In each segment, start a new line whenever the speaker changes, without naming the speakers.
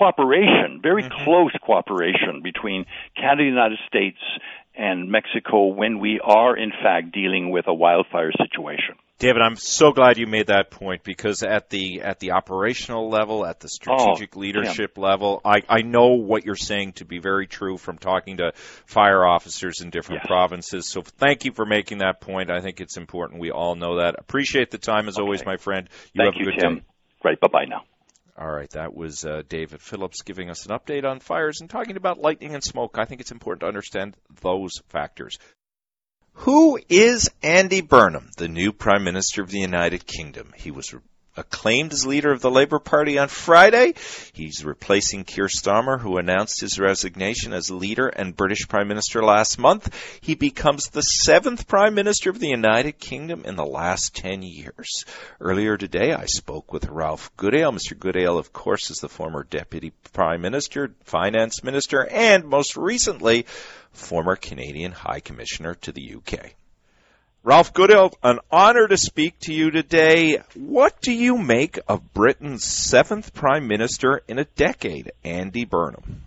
cooperation, very close cooperation between Canada, United States, and Mexico when we are, in fact, dealing with a wildfire situation.
David, I'm so glad you made that point, because at the operational level, at the strategic leadership level, I know what you're saying to be very true from talking to fire officers in different provinces. So thank you for making that point. I think it's important we all know that. Appreciate the time as always, my friend.
Thank you, Tim. Great. Bye-bye now.
All right, that was David Phillips giving us an update on fires and talking about lightning and smoke. I think it's important to understand those factors. Who is Andy Burnham, the new Prime Minister of the United Kingdom? He was acclaimed as leader of the Labour Party on Friday. He's replacing Keir Starmer, who announced his resignation as leader and British Prime Minister last month. He becomes the 7th Prime Minister of the United Kingdom in the last 10 years. Earlier today, I spoke with Ralph Goodale. Mr. Goodale, of course, is the former Deputy Prime Minister, Finance Minister, and most recently, former Canadian High Commissioner to the UK. Ralph Goodale, an honor to speak to you today. What do you make of Britain's 7th Prime Minister in a decade, Andy Burnham?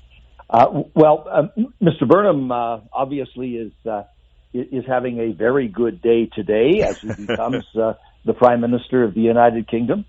Mr. Burnham obviously is having a very good day today as he becomes the Prime Minister of the United Kingdom.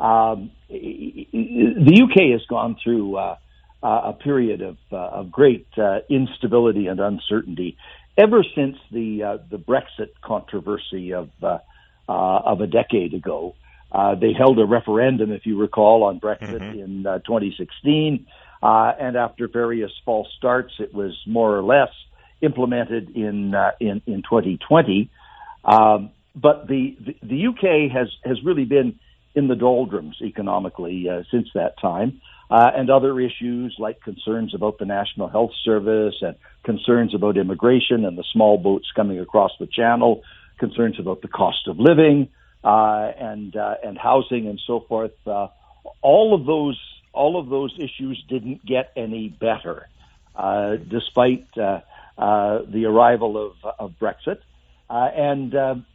The UK has gone through a period of great instability and uncertainty ever since the Brexit controversy of a decade ago. They held a referendum, if you recall, on Brexit in 2016, and after various false starts, it was more or less implemented in 2020. But the UK has really been in the doldrums economically since that time. And other issues like concerns about the National Health Service and concerns about immigration and the small boats coming across the channel, concerns about the cost of living and housing and so forth. All of those issues didn't get any better despite the arrival of Brexit. And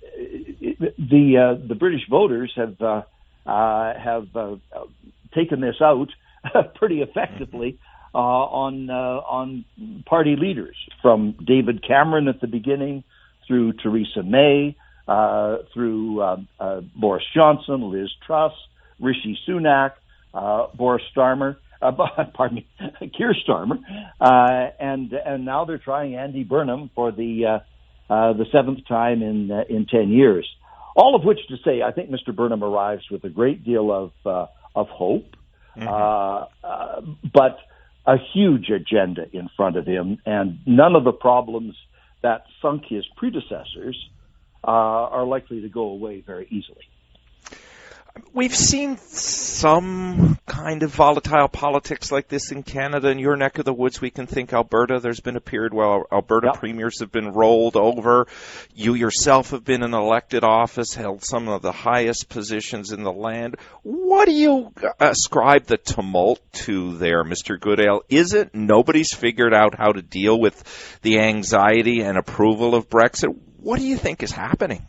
the British voters have taken this out pretty effectively on party leaders, from David Cameron at the beginning, through Theresa May, through Boris Johnson, Liz Truss, Rishi Sunak, Boris Starmer, Keir Starmer, and now they're trying Andy Burnham for the 7th time in 10 years. All of which to say, I think Mr. Burnham arrives with a great deal of hope. But a huge agenda in front of him, and none of the problems that sunk his predecessors are likely to go away very easily.
We've seen some kind of volatile politics like this in Canada. In your neck of the woods, we can think Alberta. There's been a period where Alberta premiers have been rolled over. You yourself have been in elected office, held some of the highest positions in the land. What do you ascribe the tumult to there, Mr. Goodale? Is it nobody's figured out how to deal with the anxiety and approval of Brexit? What do you think is happening?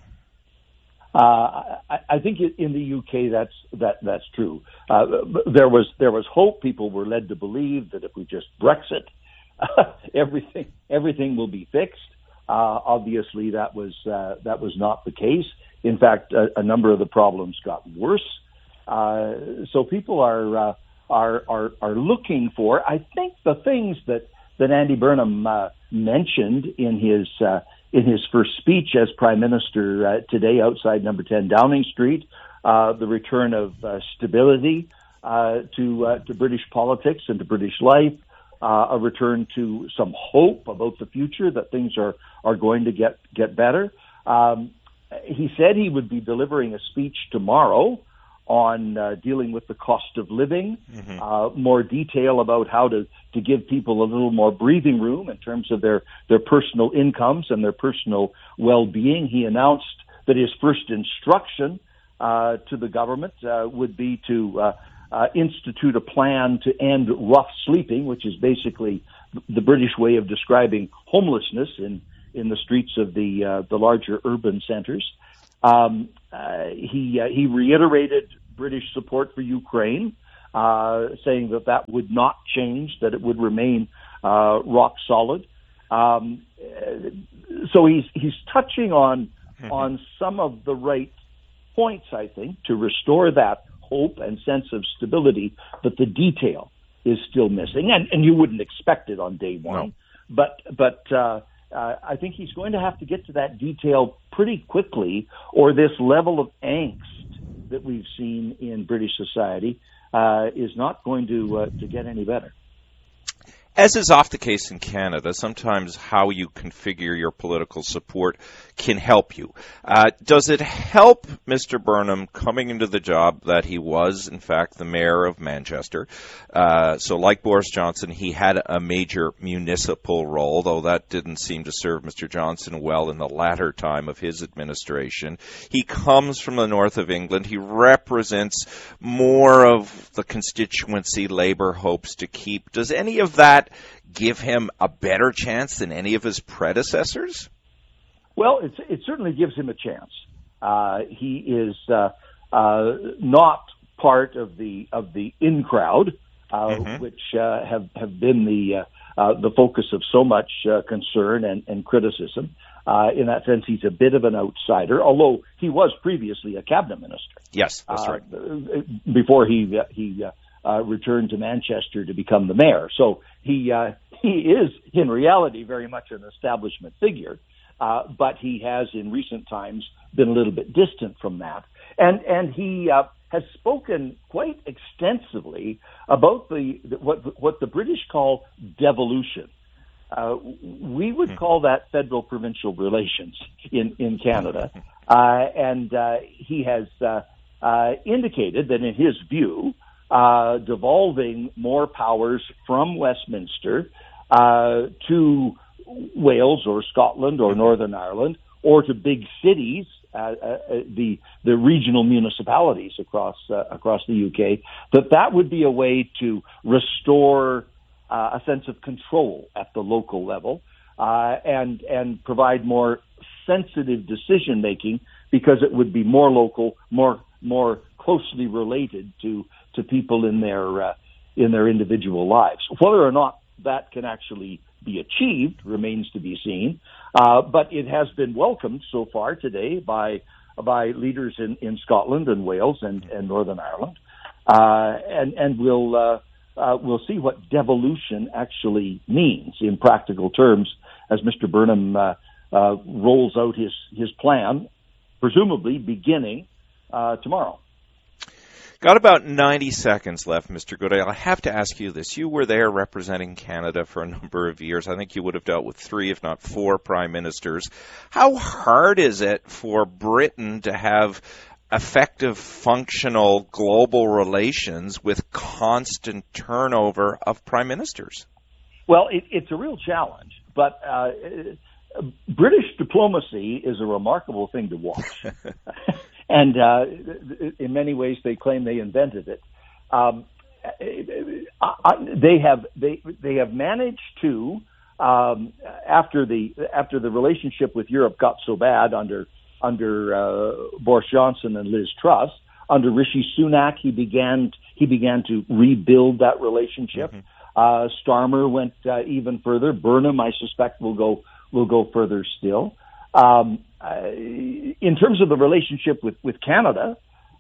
I think in the UK that's true. There was hope. People were led to believe that if we just Brexit, everything will be fixed. Obviously, that was not the case. In fact, a number of the problems got worse. So people are looking for, I think, the things that Andy Burnham mentioned in his first speech as Prime Minister today outside Number 10 Downing Street, the return of stability to British politics and to British life, a return to some hope about the future, that things are going to get better. He said he would be delivering a speech tomorrow on dealing with the cost of living, more detail about how to give people a little more breathing room in terms of their personal incomes and their personal well-being. He announced that his first instruction to the government would be to institute a plan to end rough sleeping, which is basically the British way of describing homelessness in the streets of the larger urban centers. He reiterated British support for Ukraine, saying that would not change, that it would remain rock solid. So he's touching on some of the right points, I think, to restore that hope and sense of stability, but the detail is still missing, and you wouldn't expect it on day one. No. But I think he's going to have to get to that detail pretty quickly, or this level of angst that we've seen in British society is not going to get any better.
As is often the case in Canada, sometimes how you configure your political support can help you. Does it help Mr. Burnham coming into the job that he was, in fact, the mayor of Manchester? So like Boris Johnson, he had a major municipal role, though that didn't seem to serve Mr. Johnson well in the latter time of his administration. He comes from the north of England. He represents more of the constituency Labour hopes to keep. Does any of that give him a better chance than any of his predecessors?
Well, it certainly gives him a chance. He is not part of the in crowd, which have been the focus of so much concern and criticism. In that sense, he's a bit of an outsider, although he was previously a cabinet minister.
Yes, that's right.
Before he returned to Manchester to become the mayor. So he is, in reality, very much an establishment figure, but he has, in recent times, been a little bit distant from that. And he has spoken quite extensively about what the British call devolution. We would call that federal-provincial relations in Canada. And he has indicated that, in his view, devolving more powers from Westminster to Wales or Scotland or Northern Ireland, or to big cities, the regional municipalities across the UK, that would be a way to restore a sense of control at the local level and provide more sensitive decision making, because it would be more local, more closely related to people in their individual lives. Whether or not that can actually be achieved remains to be seen, but it has been welcomed so far today by leaders in Scotland and Wales and Northern Ireland, and we'll see what devolution actually means in practical terms as Mr. Burnham rolls out his plan, presumably beginning tomorrow.
Got about 90 seconds left, Mr. Goodale. I have to ask you this. You were there representing Canada for a number of years. I think you would have dealt with 3, if not 4, prime ministers. How hard is it for Britain to have effective, functional global relations with constant turnover of prime ministers?
Well, it's a real challenge, but British diplomacy is a remarkable thing to watch. And in many ways, they claim they invented it. They have managed to, after the relationship with Europe got so bad under Boris Johnson and Liz Truss, under Rishi Sunak, he began to rebuild that relationship. Starmer went even further. Burnham, I suspect, will go further still. In terms of the relationship with Canada,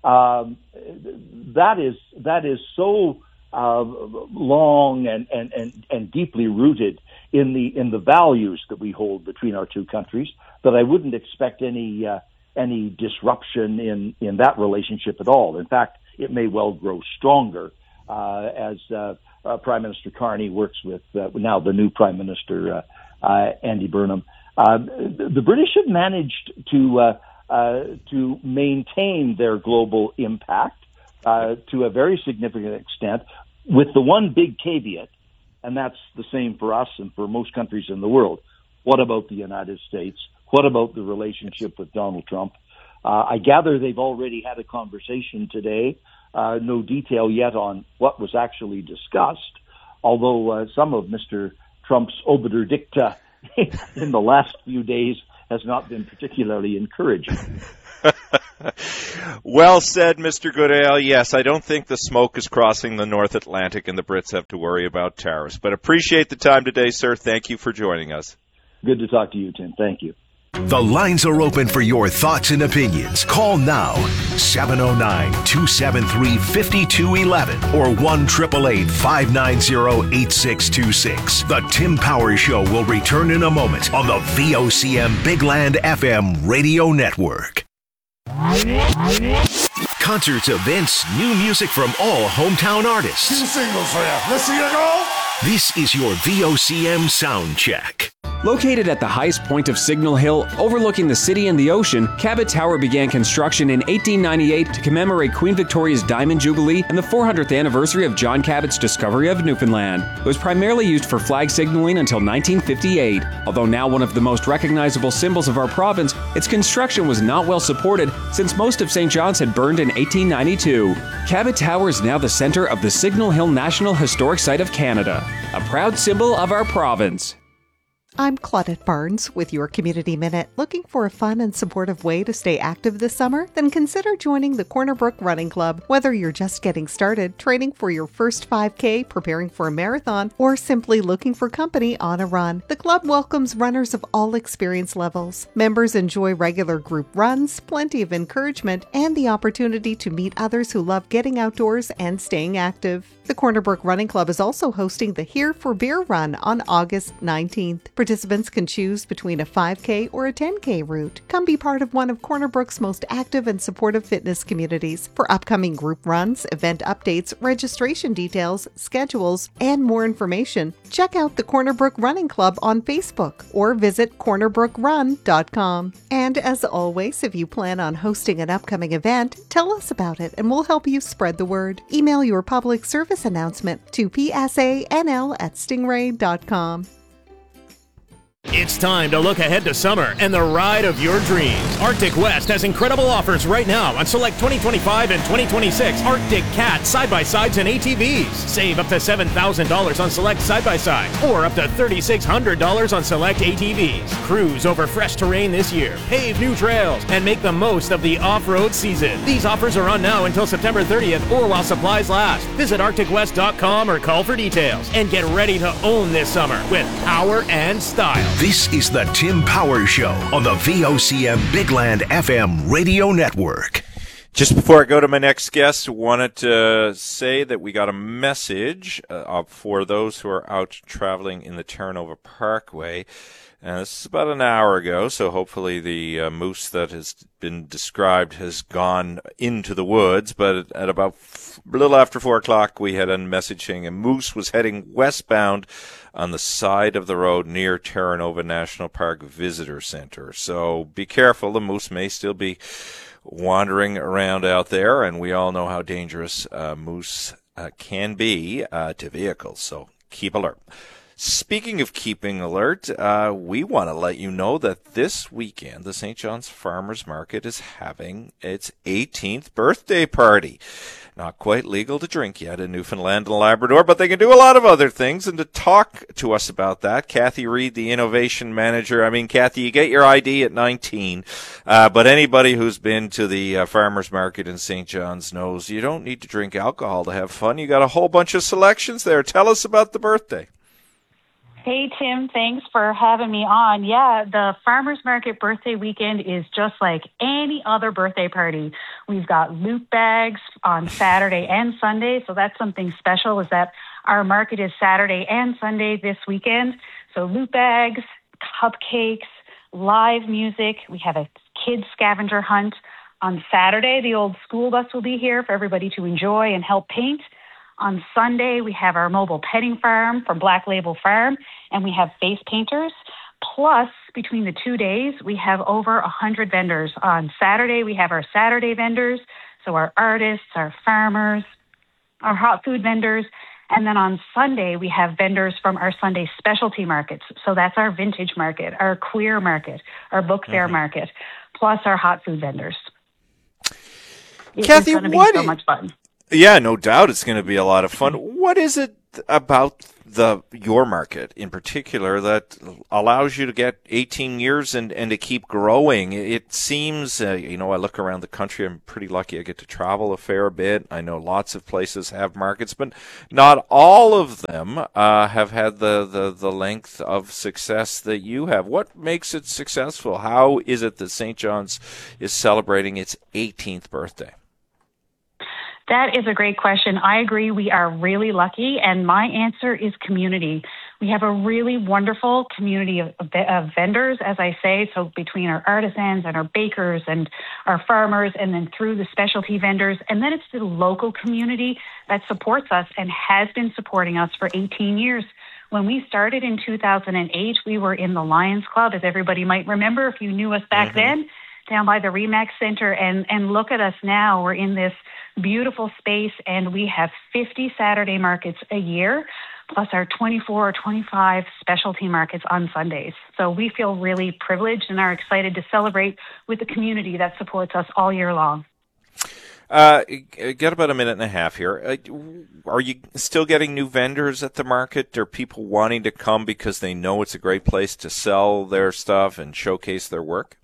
that is so long and deeply rooted in the values that we hold between our two countries that I wouldn't expect any disruption in that relationship at all. In fact, it may well grow stronger as Prime Minister Carney works with now the new Prime Minister Andy Burnham. The British have managed to maintain their global impact to a very significant extent, with the one big caveat, and that's the same for us and for most countries in the world. What about the United States? What about the relationship with Donald Trump? I gather they've already had a conversation today. No detail yet on what was actually discussed, although some of Mr. Trump's obiter dicta in the last few days has not been particularly encouraging.
Well said, Mr. Goodale. Yes, I don't think the smoke is crossing the North Atlantic and the Brits have to worry about tariffs. But appreciate the time today, sir. Thank you for joining us.
Good to talk to you, Tim. Thank you.
The lines are open for your thoughts and opinions. Call now, 709-273-5211 or 1-888-590-8626. The Tim Powers Show will return in a moment on the VOCM Big Land FM radio network. Concerts, events, new music from all hometown artists.
2 singles for you. Let's see you go.
This is your VOCM sound check.
Located at the highest point of Signal Hill, overlooking the city and the ocean, Cabot Tower began construction in 1898 to commemorate Queen Victoria's Diamond Jubilee and the 400th anniversary of John Cabot's discovery of Newfoundland. It was primarily used for flag signaling until 1958. Although now one of the most recognizable symbols of our province, its construction was not well supported since most of St. John's had burned in 1892. Cabot Tower is now the center of the Signal Hill National Historic Site of Canada, a proud symbol of our province.
I'm Claudette Barnes with your Community Minute. Looking for a fun and supportive way to stay active this summer? Then consider joining the Corner Brook Running Club. Whether you're just getting started, training for your first 5K, preparing for a marathon, or simply looking for company on a run, the club welcomes runners of all experience levels. Members enjoy regular group runs, plenty of encouragement, and the opportunity to meet others who love getting outdoors and staying active. The Corner Brook Running Club is also hosting the Here for Beer Run on August 19th. Participants can choose between a 5K or a 10K route. Come be part of one of Corner Brook's most active and supportive fitness communities. For upcoming group runs, event updates, registration details, schedules, and more information, check out the Corner Brook Running Club on Facebook or visit cornerbrookran.com. And as always, if you plan on hosting an upcoming event, tell us about it and we'll help you spread the word. Email your public service announcement to psanl@stingray.com.
It's time to look ahead to summer and the ride of your dreams. Arctic West has incredible offers right now on select 2025 and 2026 Arctic Cat side-by-sides and ATVs. Save up to $7,000 on select side-by-sides or up to $3,600 on select ATVs. Cruise over fresh terrain this year, pave new trails, and make the most of the off-road season. These offers are on now until September 30th or while supplies last. Visit ArcticWest.com or call for details and get ready to own this summer with power and style.
This is the Tim Powers Show on the VOCM Big Land FM radio network.
Just before I go to my next guest, I wanted to say that we got a message for those who are out traveling in the Terranova Parkway. This is about an hour ago, so hopefully the moose that has been described has gone into the woods. But at about a little after 4 o'clock, we had a message saying a moose was heading westbound on the side of the road near Terranova National Park Visitor Center. So be careful. The moose may still be wandering around out there, and we all know how dangerous moose can be to vehicles. So keep alert. Speaking of keeping alert, we want to let you know that this weekend the St. John's Farmers Market is having its 18th birthday party. Not quite legal to drink yet in Newfoundland and Labrador, but they can do a lot of other things. And to talk to us about that, Kathy Reed, the innovation manager. I mean, Kathy, you get your ID at 19, but anybody who's been to the farmers market in St. John's knows you don't need to drink alcohol to have fun. You got a whole bunch of selections there. Tell us about the birthday.
Hey, Tim, thanks for having me on. Yeah, the Farmers Market birthday weekend is just like any other birthday party. We've got loot bags on Saturday and Sunday, so that's something special is that our market is Saturday and Sunday this weekend. So loot bags, cupcakes, live music. We have a kids scavenger hunt. On Saturday, the old school bus will be here for everybody to enjoy and help paint. On Sunday, we have our mobile petting farm from Black Label Farm, and we have face painters. Plus, between the 2 days, we have over 100 vendors. On Saturday, we have our Saturday vendors, so our artists, our farmers, our hot food vendors. And then on Sunday, we have vendors from our Sunday specialty markets. So that's our vintage market, our queer market, our book fair market, plus our hot food vendors. It's
Kathy,
going to be so much fun.
Yeah, no doubt it's going to be a lot of fun. What is it about your market in particular that allows you to get 18 years and to keep growing? It seems, I look around the country, I'm pretty lucky I get to travel a fair bit. I know lots of places have markets, but not all of them have had the length of success that you have. What makes it successful? How is it that St. John's is celebrating its 18th birthday?
That is a great question. I agree. We are really lucky, and my answer is community. We have a really wonderful community of vendors, as I say, so between our artisans and our bakers and our farmers, and then through the specialty vendors. And then it's the local community that supports us and has been supporting us for 18 years. When we started in 2008, we were in the Lions Club, as everybody might remember if you knew us back then, down by the RE/MAX Center. And look at us now. We're in this beautiful space, and we have 50 Saturday markets a year, plus our 24 or 25 specialty markets on Sundays. So we feel really privileged and are excited to celebrate with the community that supports us all year long.
Got about a minute and a half here. Are you still getting new vendors at the market? Are people wanting to come because they know it's a great place to sell their stuff and showcase their work?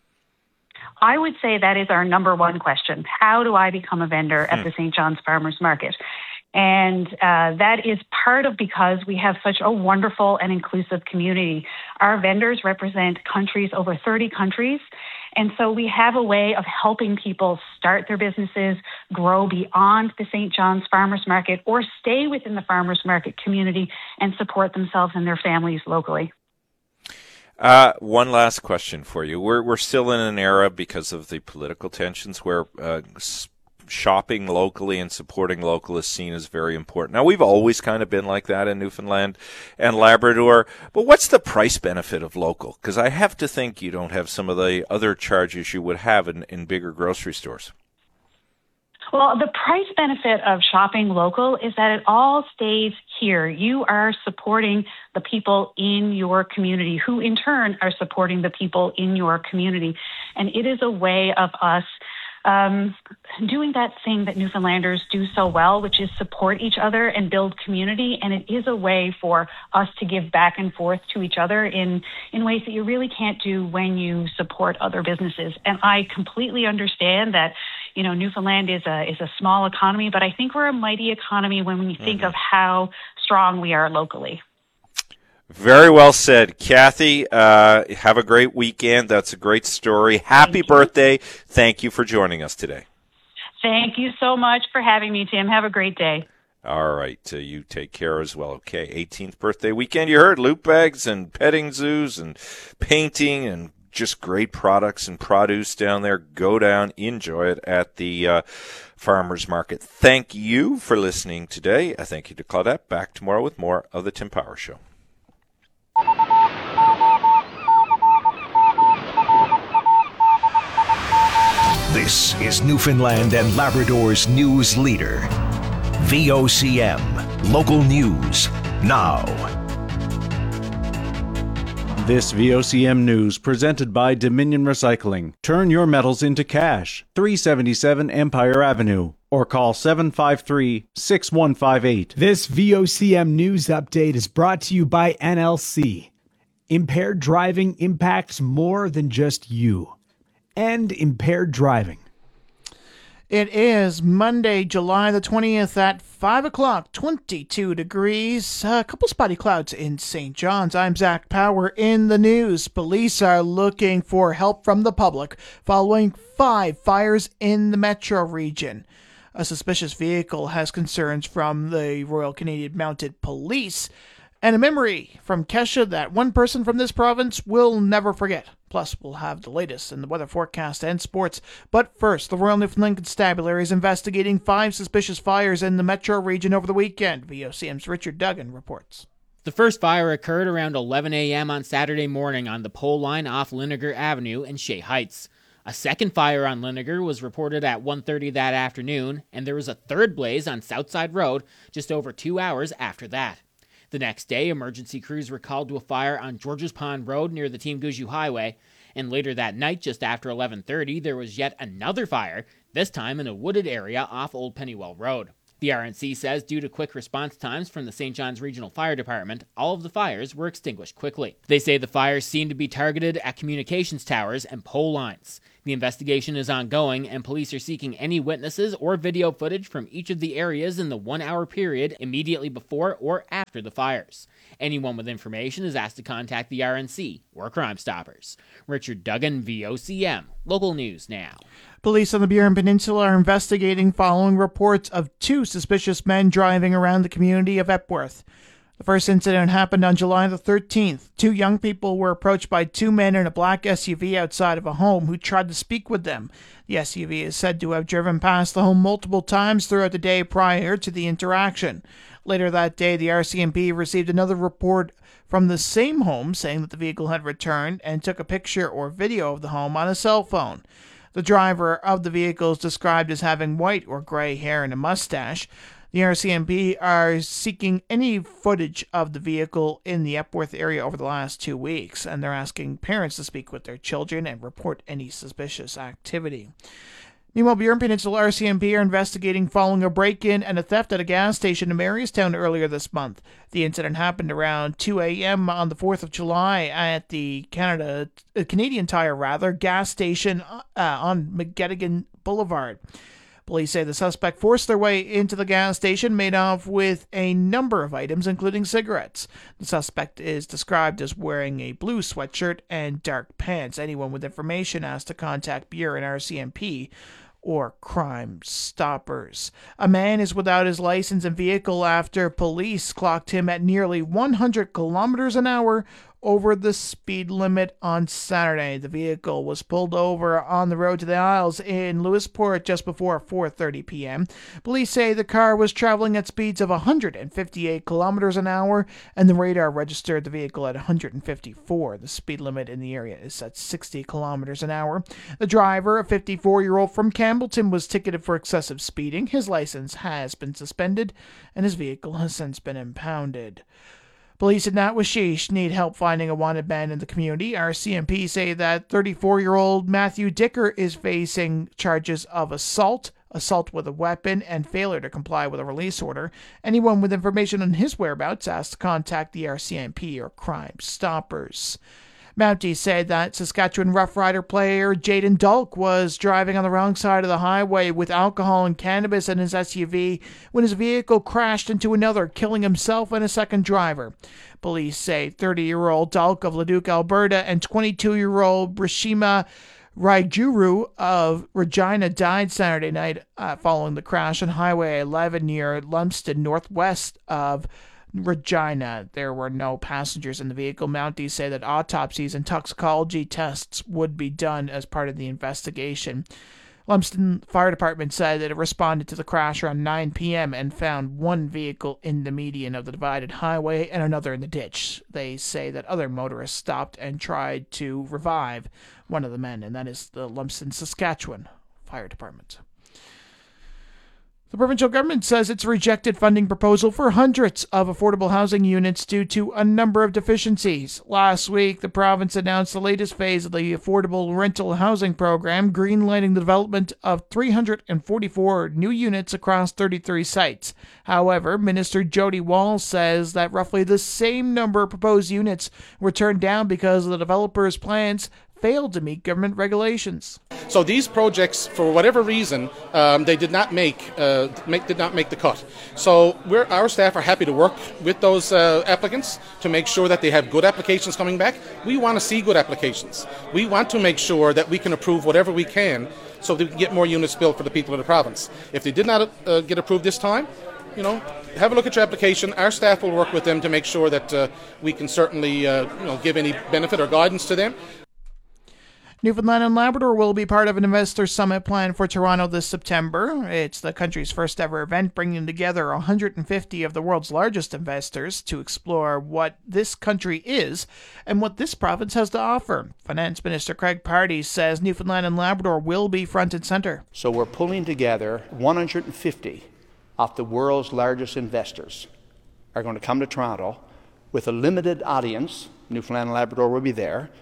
I would say that is our number one question. How do I become a vendor at the St. John's Farmers Market? And that is part of because we have such a wonderful and inclusive community. Our vendors represent countries, over 30 countries. And so we have a way of helping people start their businesses, grow beyond the St. John's Farmers Market, or stay within the Farmers Market community and support themselves and their families locally.
One last question for you. We're still in an era because of the political tensions where shopping locally and supporting local is seen as very important. Now, we've always kind of been like that in Newfoundland and Labrador, but what's the price benefit of local? Because I have to think you don't have some of the other charges you would have in bigger grocery stores.
Well, the price benefit of shopping local is that it all stays here. You are supporting the people in your community, who in turn are supporting the people in your community. And it is a way of us doing that thing that Newfoundlanders do so well, which is support each other and build community. And it is a way for us to give back and forth to each other in ways that you really can't do when you support other businesses. And I completely understand that, Newfoundland is a small economy, but I think we're a mighty economy when we think of how strong we are locally.
Very well said. Kathy, have a great weekend. That's a great story. Happy birthday. Thank you for joining us today.
Thank you so much for having me, Tim. Have a great day.
All right. You take care as well. Okay. 18th birthday weekend. You heard loop bags and petting zoos and painting and just great products and produce down there. Go down, enjoy it at the Farmers Market. Thank you for listening today. Thank you to Claudette. Back tomorrow with more of the Tim Power Show.
This is Newfoundland and Labrador's news leader. VOCM, local news, now.
This VOCM news presented by Dominion Recycling. Turn your metals into cash. 377 Empire Avenue. Or call 753-6158.
This VOCM news update is brought to you by NLC. Impaired driving impacts more than just you. End impaired driving.
It is Monday, July the 20th at 5 o'clock, 22 degrees. A couple spotty clouds in St. John's. I'm Zach Power in the news. Police are looking for help from the public following 5 fires in the metro region. A suspicious vehicle has concerns from the Royal Canadian Mounted Police. And a memory from Kesha that one person from this province will never forget. Plus, we'll have the latest in the weather forecast and sports. But first, the Royal Newfoundland Constabulary is investigating 5 suspicious fires in the metro region over the weekend. VOCM's Richard Duggan reports.
The first fire occurred around 11 a.m. on Saturday morning on the pole line off Linniger Avenue in Shea Heights. A second fire on Linniger was reported at 1:30 that afternoon, and there was a third blaze on Southside Road just over 2 hours after that. The next day, emergency crews were called to a fire on Georges Pond Road near the Team Guju Highway, And later that night, just after 11:30, there was yet another fire, this time in a wooded area off Old Pennywell Road. The RNC says due to quick response times from the St. John's Regional Fire Department, all of the fires were extinguished quickly. They say the fires seem to be targeted at communications towers and pole lines. The investigation is ongoing, and police are seeking any witnesses or video footage from each of the areas in the 1-hour period immediately before or after the fires. Anyone with information is asked to contact the RNC or Crime Stoppers. Richard Duggan, VOCM, Local News Now.
Police on the Burin Peninsula are investigating following reports of 2 suspicious men driving around the community of Epworth. The first incident happened on July the 13th. 2 young people were approached by 2 men in a black SUV outside of a home who tried to speak with them. The SUV is said to have driven past the home multiple times throughout the day prior to the interaction. Later that day, the RCMP received another report from the same home saying that the vehicle had returned and took a picture or video of the home on a cell phone. The driver of the vehicle is described as having white or gray hair and a mustache. The RCMP are seeking any footage of the vehicle in the Epworth area over the last 2 weeks, and they're asking parents to speak with their children and report any suspicious activity. Meanwhile, Burin Peninsula RCMP are investigating following a break-in and a theft at a gas station in Marystown earlier this month. The incident happened around 2 a.m. on the 4th of July at the Canadian Tire gas station on McGettigan Boulevard. Police say the suspect forced their way into the gas station, made off with a number of items, including cigarettes. The suspect is described as wearing a blue sweatshirt and dark pants. Anyone with information asked to contact Burin RCMP or Crime Stoppers. A man is without his license and vehicle after police clocked him at nearly 100 kilometers an hour over the speed limit on Saturday. The vehicle was pulled over on the road to the Isles in Lewisport just before 4:30 p.m. Police say the car was traveling at speeds of 158 kilometers an hour, and the radar registered the vehicle at 154. The speed limit in the area is at 60 kilometers an hour. The driver, a 54-year-old from Campbellton, was ticketed for excessive speeding. His license has been suspended, and his vehicle has since been impounded. Police in Natwashish need help finding a wanted man in the community. RCMP say that 34-year-old Matthew Dicker is facing charges of assault with a weapon, and failure to comply with a release order. Anyone with information on his whereabouts asked to contact the RCMP or Crime Stoppers. Mounties said that Saskatchewan Rough Rider player Jaden Dulk was driving on the wrong side of the highway with alcohol and cannabis in his SUV when his vehicle crashed into another, killing himself and a second driver. Police say 30-year-old Dulk of Leduc, Alberta, and 22-year-old Brishima Raijuru of Regina died Saturday night following the crash on Highway 11 near Lumsden, northwest of Regina. There were no passengers in the vehicle. Mounties say that autopsies and toxicology tests would be done as part of the investigation. Lumsden Fire Department said that it responded to the crash around 9 p.m. and found one vehicle in the median of the divided highway and another in the ditch. They say that other motorists stopped and tried to revive one of the men, and that is the Lumsden, Saskatchewan Fire Department. The provincial government says it's rejected funding proposal for hundreds of affordable housing units due to a number of deficiencies. Last week, the province announced the latest phase of the affordable rental housing program, greenlighting the development of 344 new units across 33 sites. However, Minister Jody Wall says that roughly the same number of proposed units were turned down because the developers' plans failed to meet government regulations.
So these projects, for whatever reason, they did not make the cut. So our staff are happy to work with those applicants to make sure that they have good applications coming back. We want to see good applications. We want to make sure that we can approve whatever we can so that we can get more units built for the people of the province. If they did not get approved this time, have a look at your application. Our staff will work with them to make sure that we can certainly give any benefit or guidance to them.
Newfoundland and Labrador will be part of an investor summit planned for Toronto this September. It's the country's first ever event, bringing together 150 of the world's largest investors to explore what this country is and what this province has to offer. Finance Minister Craig Pardy says Newfoundland and Labrador will be front and center.
So we're pulling together 150 of the world's largest investors are going to come to Toronto with a limited audience. Newfoundland and Labrador will be there.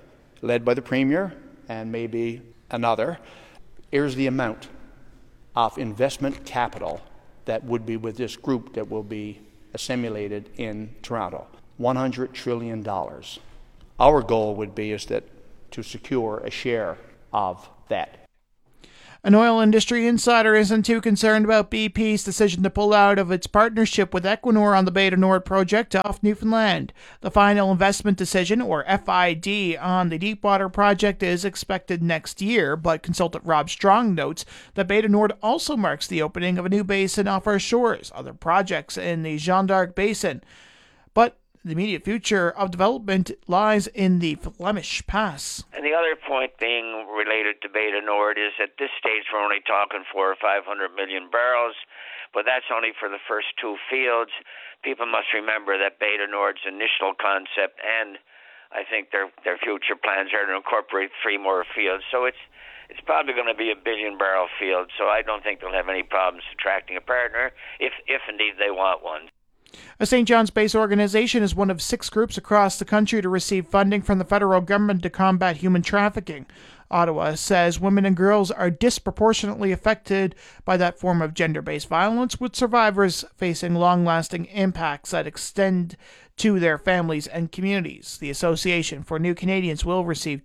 led by the Premier and maybe another. Here's the amount of investment capital that would be with this group that will be assimilated in Toronto. $100 trillion. Our goal would be to secure a share of that.
An oil industry insider isn't too concerned about BP's decision to pull out of its partnership with Equinor on the Bay du Nord project off Newfoundland. The final investment decision, or FID, on the Deepwater project is expected next year, but consultant Rob Strong notes that Bay du Nord also marks the opening of a new basin off our shores, other projects in the Jeanne d'Arc Basin. But the immediate future of development lies in the Flemish Pass.
And the other point being related to Bay du Nord is at this stage we're only talking 400 or 500 million barrels, but that's only for the first two fields. People must remember that Bay du Nord's initial concept and I think their future plans are to incorporate 3 more fields. So it's probably going to be a 1 billion barrel field, so I don't think they'll have any problems attracting a partner if indeed they want one.
A St. John's Base organization is one of 6 groups across the country to receive funding from the federal government to combat human trafficking. Ottawa says women and girls are disproportionately affected by that form of gender-based violence, with survivors facing long-lasting impacts that extend to their families and communities. The Association for New Canadians will receive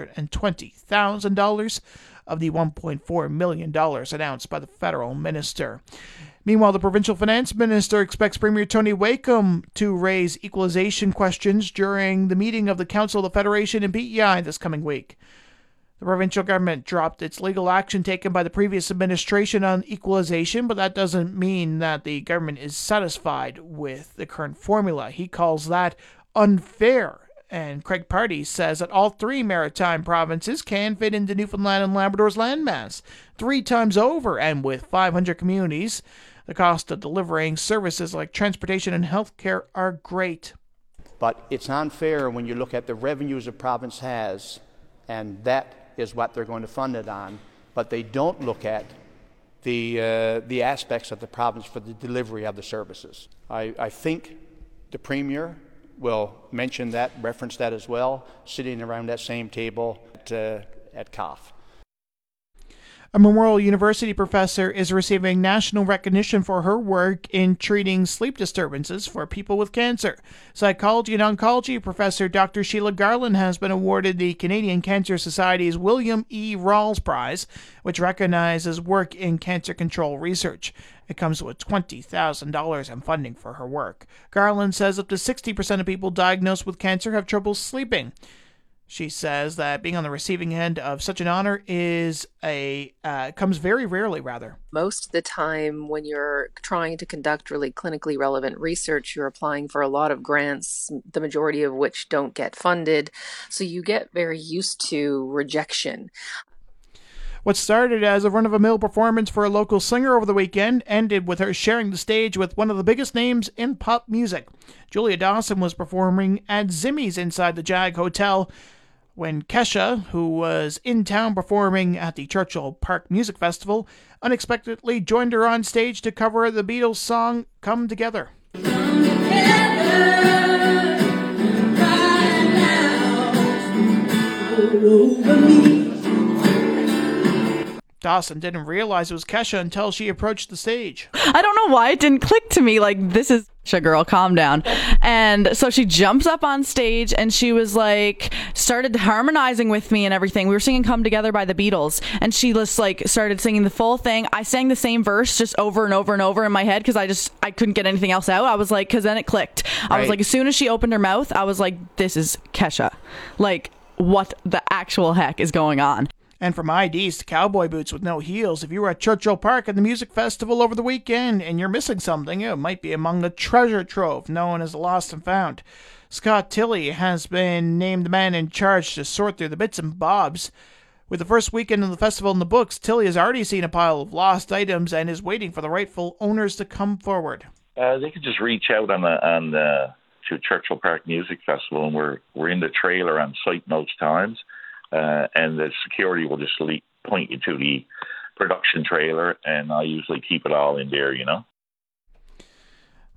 $220,000 of the $1.4 million announced by the federal minister. Meanwhile, the provincial finance minister expects Premier Tony Wakeham to raise equalization questions during the meeting of the Council of the Federation in PEI this coming week. The provincial government dropped its legal action taken by the previous administration on equalization, but that doesn't mean that the government is satisfied with the current formula. He calls that unfair. And Craig Party says that all 3 maritime provinces can fit into Newfoundland and Labrador's landmass 3 times over, and with 500 communities, the cost of delivering services like transportation and healthcare are great.
But it's unfair when you look at the revenues a province has, and that is what they're going to fund it on, but they don't look at the aspects of the province for the delivery of the services. I think the Premier will mention that, reference that as well, sitting around that same table at COF.
A Memorial University professor is receiving national recognition for her work in treating sleep disturbances for people with cancer. Psychology and oncology professor Dr. Sheila Garland has been awarded the Canadian Cancer Society's William E. Rawls Prize, which recognizes work in cancer control research. It comes with $20,000 in funding for her work. Garland says up to 60% of people diagnosed with cancer have trouble sleeping. She says that being on the receiving end of such an honor comes very rarely, rather.
Most of the time when you're trying to conduct really clinically relevant research, you're applying for a lot of grants, the majority of which don't get funded. So you get very used to rejection.
What started as a run-of-the-mill performance for a local singer over the weekend ended with her sharing the stage with one of the biggest names in pop music. Julia Dawson was performing at Zimmy's inside the Jag Hotel when Kesha, who was in town performing at the Churchill Park Music Festival, unexpectedly joined her on stage to cover the Beatles' song Come Together. Come together, right now, all over me. Dawson didn't realize it was Kesha until she approached the stage.
I don't know why it didn't click to me, like, this is Kesha, girl, calm down. And so she jumps up on stage and she was like, started harmonizing with me and everything. We were singing Come Together by the Beatles, and she just like started singing the full thing. I sang the same verse just over and over and over in my head because I couldn't get anything else out. I was like, because then it clicked. I was like, as soon as she opened her mouth, I was like, this is Kesha. Like, what the actual heck is going on?
And from IDs to cowboy boots with no heels, if you were at Churchill Park at the music festival over the weekend and you're missing something, it might be among the treasure trove known as the Lost and Found. Scott Tilley has been named the man in charge to sort through the bits and bobs. With the first weekend of the festival in the books, Tilley has already seen a pile of lost items and is waiting for the rightful owners to come forward.
They could just reach out to Churchill Park Music Festival, and we're in the trailer on site most times. And the security will just point you to the production trailer, and I usually keep it all in there, you know.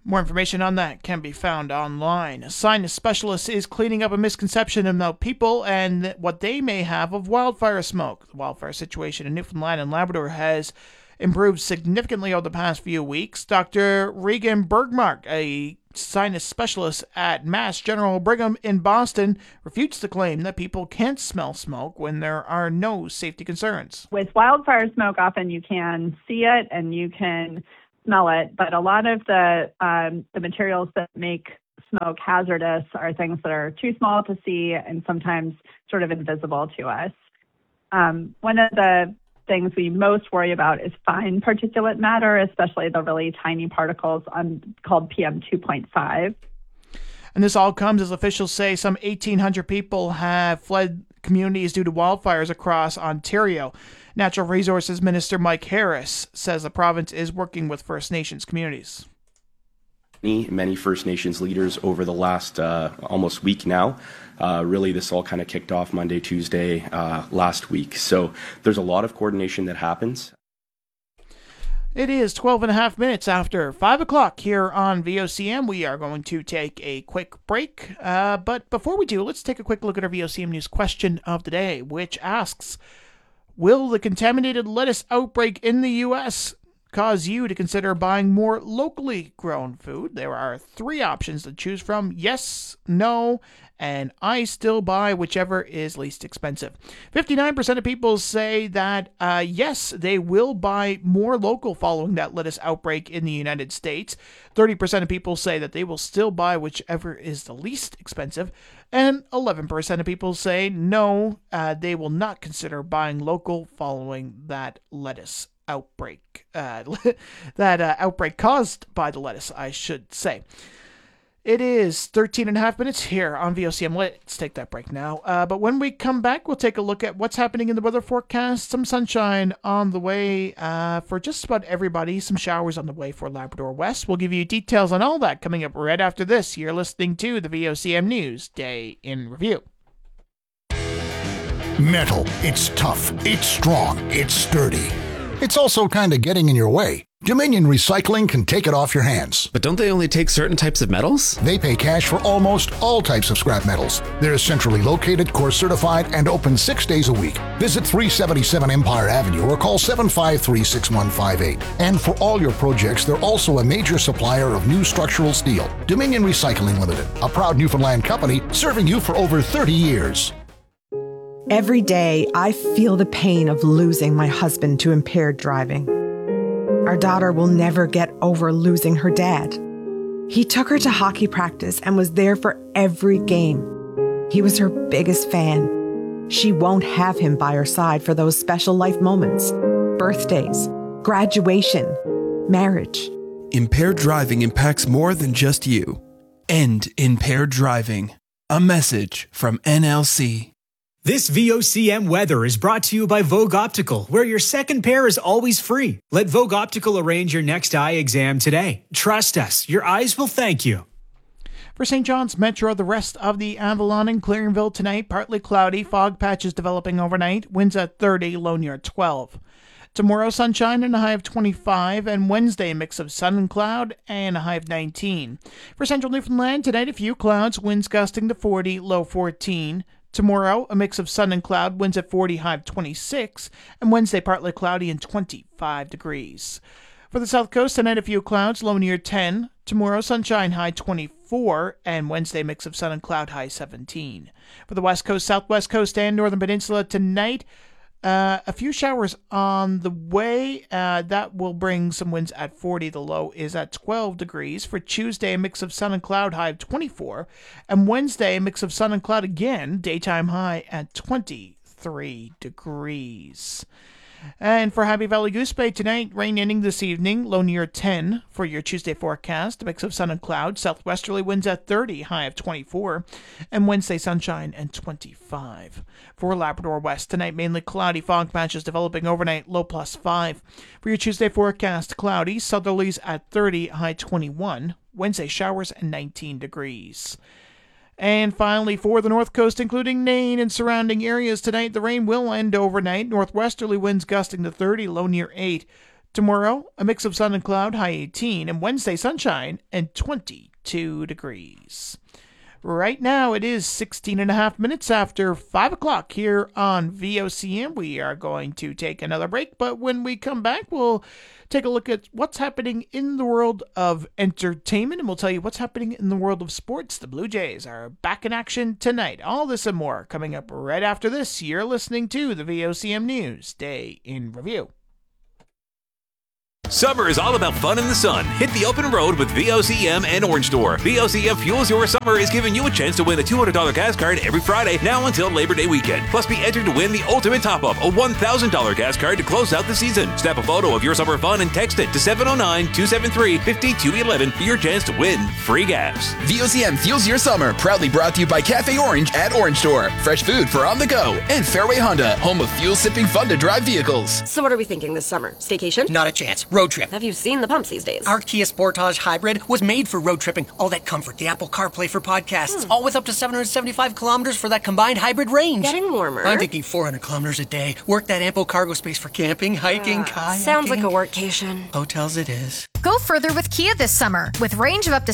More information on that can be found online. A sinus specialist is cleaning up a misconception about people and what they may have of wildfire smoke. The wildfire situation in Newfoundland and Labrador has improved significantly over the past few weeks. Dr. Regan Bergmark, a sinus specialist at Mass General Brigham in Boston, refutes the claim that people can't smell smoke when there are no safety concerns.
With wildfire smoke, often you can see it and you can smell it, but a lot of the materials that make smoke hazardous are things that are too small to see and sometimes sort of invisible to us. One of the things we most worry about is fine particulate matter, especially the really tiny particles called PM 2.5.
And this all comes as officials say some 1,800 people have fled communities due to wildfires across Ontario. Natural Resources Minister Mike Harris says the province is working with First Nations communities.
Many First Nations leaders over the last almost week now. Really, this all kind of kicked off Monday, Tuesday last week. So there's a lot of coordination that happens.
It is 12 and a half minutes after 5 o'clock here on VOCM. We are going to take a quick break. But before we do, let's take a quick look at our VOCM News question of the day, which asks, will the contaminated lettuce outbreak in the U.S. cause you to consider buying more locally grown food? There are 3 options to choose from: yes, no, and I still buy whichever is least expensive. 59% of people say that yes, they will buy more local following that lettuce outbreak in the United States. 30% of people say that they will still buy whichever is the least expensive. And 11% of people say no, they will not consider buying local following that lettuce outbreak. Outbreak caused by the lettuce, I should say. It is 13 and a half minutes here on VOCM. Let's take that break now. But when we come back, we'll take a look at what's happening in the weather forecast. Some sunshine on the way for just about everybody. Some showers on the way for Labrador West. We'll give you details on all that coming up right after this. You're listening to the VOCM News Day in Review.
Metal. It's tough. It's strong. It's sturdy. It's also kind of getting in your way. Dominion Recycling can take it off your hands.
But don't they only take certain types of metals?
They pay cash for almost all types of scrap metals. They're centrally located, core certified, and open 6 days a week. Visit 377 Empire Avenue or call 753-6158. And for all your projects, they're also a major supplier of new structural steel. Dominion Recycling Limited, a proud Newfoundland company serving you for over 30 years.
Every day, I feel the pain of losing my husband to impaired driving. Our daughter will never get over losing her dad. He took her to hockey practice and was there for every game. He was her biggest fan. She won't have him by her side for those special life moments: birthdays, graduation, marriage.
Impaired driving impacts more than just you. End impaired driving. A message from NLC.
This VOCM weather is brought to you by Vogue Optical, where your second pair is always free. Let Vogue Optical arrange your next eye exam today. Trust us, your eyes will thank you.
For St. John's Metro, the rest of the Avalon and Clearingville tonight, partly cloudy, fog patches developing overnight, winds at 30, low near 12. Tomorrow, sunshine and a high of 25, and Wednesday, a mix of sun and cloud and a high of 19. For central Newfoundland, tonight, a few clouds, winds gusting to 40, low 14. Tomorrow, a mix of sun and cloud, winds at 40, high of 26, and Wednesday, partly cloudy and 25 degrees. For the south coast, tonight, a few clouds, low near 10. Tomorrow, sunshine, high 24, and Wednesday, mix of sun and cloud, high 17. For the west coast, southwest coast, and northern peninsula, tonight, a few showers on the way. That will bring some winds at 40. The low is at 12 degrees. For Tuesday, a mix of sun and cloud, high of 24. And Wednesday, a mix of sun and cloud again, daytime high at 23 degrees. And for Happy Valley Goose Bay tonight, rain ending this evening, low near 10 for your Tuesday forecast. A mix of sun and cloud, southwesterly winds at 30, high of 24, and Wednesday sunshine and 25. For Labrador West tonight, mainly cloudy, fog patches developing overnight, low plus 5. For your Tuesday forecast, cloudy, southerlies at 30, high 21. Wednesday showers and 19 degrees. And finally, for the north coast, including Nain and surrounding areas tonight, the rain will end overnight. Northwesterly winds gusting to 30, low near 8. Tomorrow, a mix of sun and cloud, high 18, and Wednesday, sunshine and 22 degrees. Right now, it is 16 and a half minutes after 5 o'clock here on VOCM. We are going to take another break, but when we come back, we'll take a look at what's happening in the world of entertainment, and we'll tell you what's happening in the world of sports. The Blue Jays are back in action tonight. All this and more coming up right after this. You're listening to the VOCM News Day in Review.
Summer is all about fun in the sun. Hit the open road with VOCM and Orange Door. VOCM Fuels Your Summer is giving you a chance to win a $200 gas card every Friday now until Labor Day weekend. Plus, be entered to win the ultimate top-up, a $1,000 gas card to close out the season. Snap a photo of your summer fun and text it to 709-273-5211 for your chance to win free gas.
VOCM Fuels Your Summer, proudly brought to you by Cafe Orange at Orange Door. Fresh food for on the go. And Fairway Honda, home of fuel-sipping fun-to-drive vehicles.
So what are we thinking this summer? Staycation?
Not a chance. Road trip.
Have you seen the pumps these days?
Our Kia Sportage Hybrid was made for road tripping. All that comfort, the Apple CarPlay for podcasts, all with up to 775 kilometers for that combined hybrid range.
Getting warmer.
I'm thinking 400 kilometers a day. Work that ample cargo space for camping, hiking, kayaking.
Sounds like a workcation.
Hotels it is.
Go further with Kia this summer with range of up to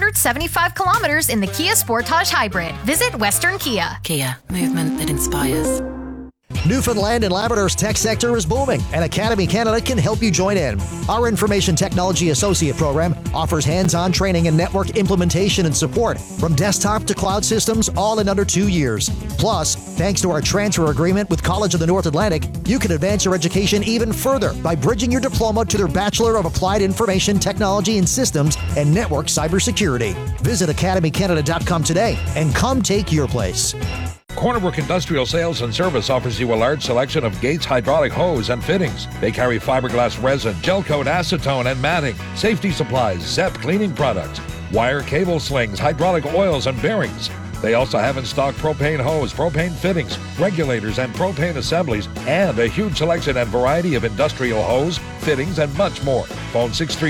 775 kilometers in the Kia Sportage Hybrid. Visit Western Kia.
Kia, movement that inspires.
Newfoundland and Labrador's tech sector is booming, and Academy Canada can help you join in. Our Information Technology Associate program offers hands-on training and network implementation and support from desktop to cloud systems, all in under 2 years. Plus, thanks to our transfer agreement with College of the North Atlantic, you can advance your education even further by bridging your diploma to their Bachelor of Applied Information Technology and Systems and Network Cybersecurity. Visit academycanada.com today and come take your place.
Cornerbrook Industrial Sales and Service offers you a large selection of Gates hydraulic hose and fittings. They carry fiberglass resin, gel coat, acetone, and matting, safety supplies, ZEP cleaning products, wire cable slings, hydraulic oils, and bearings. They also have in stock propane hose, propane fittings, regulators, and propane assemblies, and a huge selection and variety of industrial hose, fittings, and much more. Phone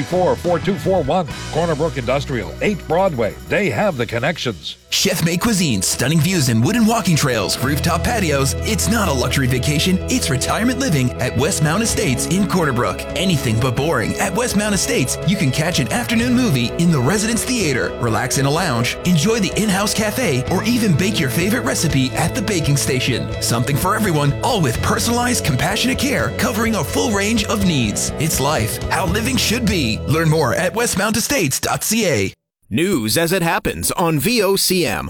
634-4241. Cornerbrook Industrial, 8 Broadway. They have the connections.
Chef-made cuisine, stunning views and wooden walking trails, rooftop patios. It's not a luxury vacation, it's retirement living at Westmount Estates in Corner Brook. Anything but boring. At Westmount Estates, you can catch an afternoon movie in the Residence Theater, relax in a lounge, enjoy the in-house cafe, or even bake your favorite recipe at the baking station. Something for everyone, all with personalized, compassionate care covering a full range of needs. It's life, how living should be. Learn more at westmountestates.ca.
News as it happens on VOCM,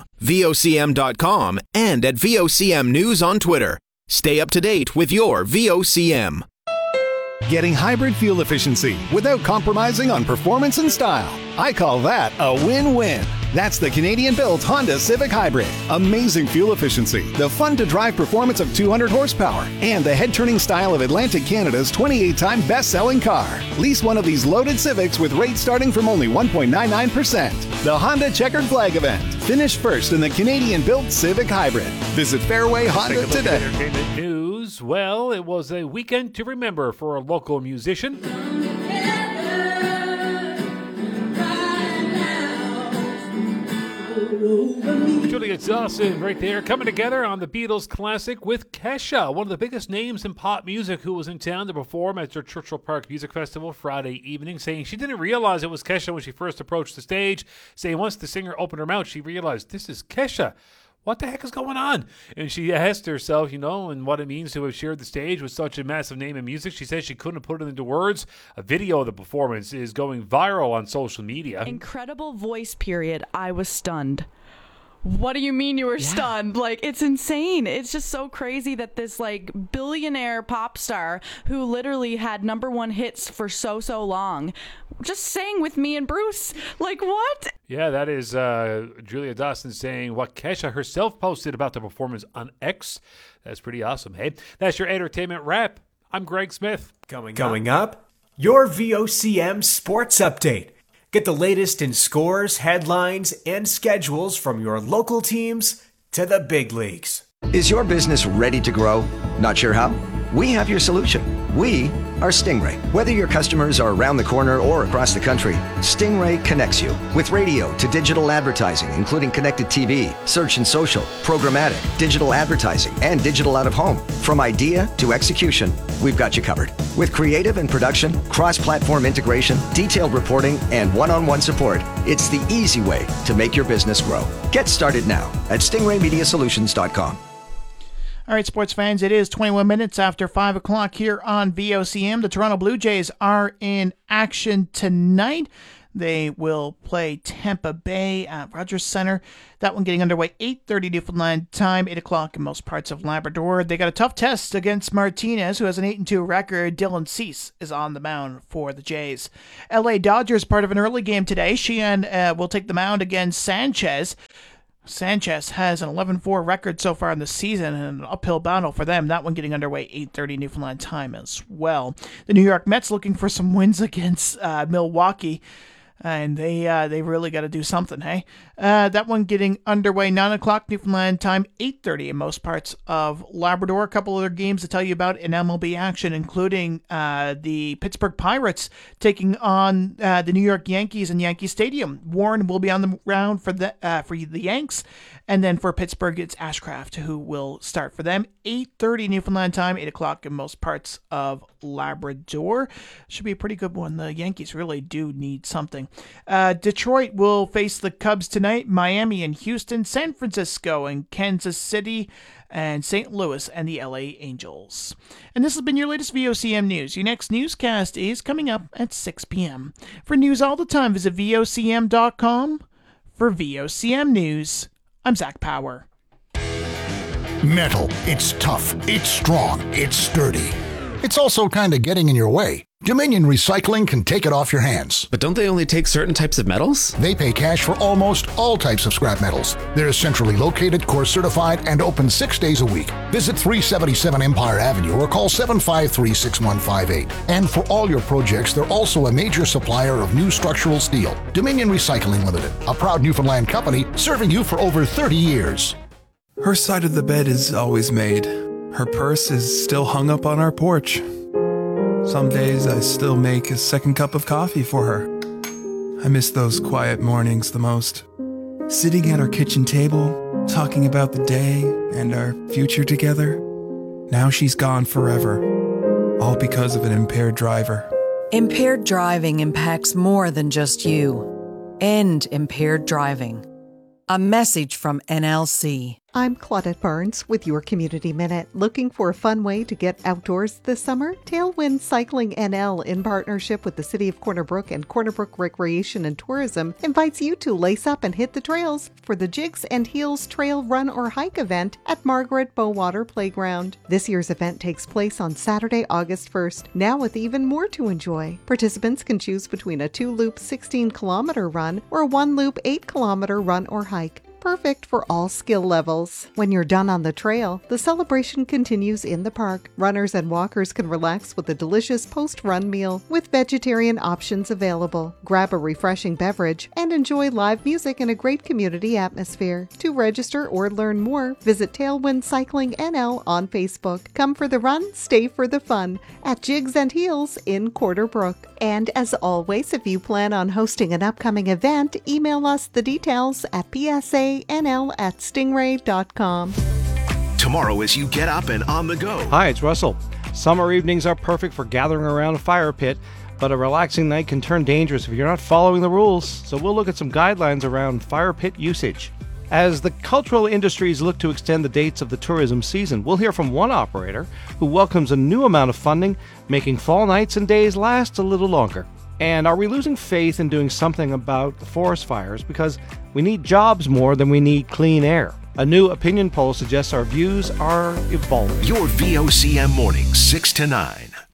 VOCM.com, and at VOCM News on Twitter. Stay up to date with your VOCM.
Getting hybrid fuel efficiency without compromising on performance and style. I call that a win-win. That's the Canadian-built Honda Civic Hybrid. Amazing fuel efficiency, the fun-to-drive performance of 200 horsepower, and the head-turning style of Atlantic Canada's 28-time best-selling car. Lease one of these loaded Civics with rates starting from only 1.99%. The Honda Checkered Flag event. Finish first in the Canadian-built Civic Hybrid. Visit Fairway Honda today.
Entertainment news. Well, it was a weekend to remember for a local musician. Julia Dawson right there coming together on the Beatles classic with Kesha, one of the biggest names in pop music, who was in town to perform at their Churchill Park Music Festival Friday evening, saying she didn't realize it was Kesha when she first approached the stage, saying once the singer opened her mouth, she realized this is Kesha. What the heck is going on? And she asked herself, and what it means to have shared the stage with such a massive name in music. She said she couldn't put it into words. A video of the performance is going viral on social media.
Incredible voice, period. I was stunned. What do you mean you were stunned? Like, it's insane. It's just so crazy that this billionaire pop star who literally had #1 hits for so long just sang with me and Bruce. Like, what?
Yeah, that is Julia Dawson saying what Kesha herself posted about the performance on X. That's pretty awesome. Hey, that's your entertainment wrap. I'm Greg Smith.
Coming up, your VOCM Sports Update. Get the latest in scores, headlines, and schedules from your local teams to the big leagues.
Is your business ready to grow? Not sure how? We have your solution. We
are Stingray. Whether your customers are around the corner or across the country, Stingray connects you with radio to digital advertising, including connected TV, search and social, programmatic, digital advertising, and digital out-of-home. From idea to execution, we've got you covered. With creative and production, cross-platform integration, detailed reporting, and one-on-one support, it's the easy way to make your business grow. Get started now at stingraymediasolutions.com.
All right, sports fans, it is 21 minutes after 5 o'clock here on VOCM. The Toronto Blue Jays are in action tonight. They will play Tampa Bay at Rogers Centre. That one getting underway 8:30 Newfoundland time, 8 o'clock in most parts of Labrador. They got a tough test against Martinez, who has an 8-2 record. Dylan Cease is on the mound for the Jays. LA Dodgers part of an early game today. Sheehan will take the mound against Sanchez. Sanchez has an 11-4 record so far in the season, and an uphill battle for them. That one getting underway 8:30 Newfoundland time as well. The New York Mets looking for some wins against Milwaukee, and they really got to do something, hey? That one getting underway 9 o'clock Newfoundland time, 8:30 in most parts of Labrador. A couple other games to tell you about in MLB action, including the Pittsburgh Pirates taking on the New York Yankees in Yankee Stadium. Warren will be on the round for the Yanks, and then for Pittsburgh, it's Ashcraft who will start for them. 8:30 Newfoundland time, 8 o'clock in most parts of Labrador. Should be a pretty good one. The Yankees really do need something. Detroit will face the Cubs tonight. Miami and Houston, San Francisco and Kansas City, and St. Louis and the LA Angels. And this has been your latest VOCM news. Your next newscast is coming up at 6 p.m. For news all the time, visit VOCM.com. For VOCM News, I'm Zach Power.
Metal. It's tough. It's strong. It's sturdy. It's also kind of getting in your way. Dominion Recycling can take it off your hands.
But don't they only take certain types of metals?
They pay cash for almost all types of scrap metals. They're centrally located, course certified, and open 6 days a week. Visit 377 Empire Avenue or call 753-6158. And for all your projects, they're also a major supplier of new structural steel. Dominion Recycling Limited, a proud Newfoundland company serving you for over 30 years.
Her side of the bed is always made. Her purse is still hung up on our porch. Some days I still make a second cup of coffee for her. I miss those quiet mornings the most. Sitting at our kitchen table, talking about the day and our future together. Now she's gone forever, all because of an impaired driver.
Impaired driving impacts more than just you. End impaired driving. A message from NLC.
I'm Claudette Barnes with your Community Minute. Looking for a fun way to get outdoors this summer? Tailwind Cycling NL, in partnership with the City of Corner Brook and Corner Brook Recreation and Tourism, invites you to lace up and hit the trails for the Jigs and Heels Trail Run or Hike event at Margaret Bowater Playground. This year's event takes place on Saturday, August 1st, now with even more to enjoy. Participants can choose between a 2-loop 16-kilometer run or a 1-loop 8-kilometer run or hike. Perfect for all skill levels. When you're done on the trail, the celebration continues in the park. Runners and walkers can relax with a delicious post-run meal with vegetarian options available. Grab a refreshing beverage and enjoy live music in a great community atmosphere. To register or learn more, visit Tailwind Cycling NL on Facebook. Come for the run, stay for the fun at Jigs and Heels in Corner Brook. And as always, if you plan on hosting an upcoming event, email us the details at psanl@stingray.com.
Tomorrow as you get up and on the go.
Hi, it's Russell. Summer evenings are perfect for gathering around a fire pit, but a relaxing night can turn dangerous if you're not following the rules. So we'll look at some guidelines around fire pit usage. As the cultural industries look to extend the dates of the tourism season, we'll hear from one operator who welcomes a new amount of funding, making fall nights and days last a little longer. And are we losing faith in doing something about the forest fires because we need jobs more than we need clean air? A new opinion poll suggests our views are evolving.
Your VOCM mornings, 6 to 9.